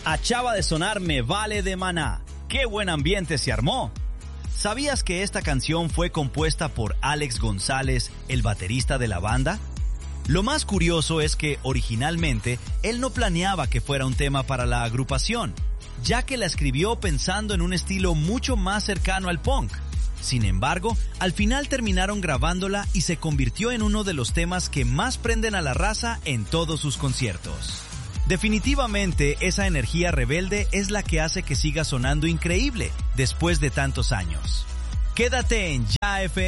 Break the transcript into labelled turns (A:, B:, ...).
A: Achaba de sonar Me Vale de Maná. ¡Qué buen ambiente se armó! ¿Sabías que esta canción fue compuesta por Alex González, el baterista de la banda? Lo más curioso es que originalmente él no planeaba que fuera un tema para la agrupación, ya que la escribió pensando en un estilo mucho más cercano al punk. Sin embargo, al final terminaron grabándola y se convirtió en uno de los temas que más prenden a la raza en todos sus conciertos. Definitivamente, esa energía rebelde es la que hace que siga sonando increíble después de tantos años. Quédate en Ya FM.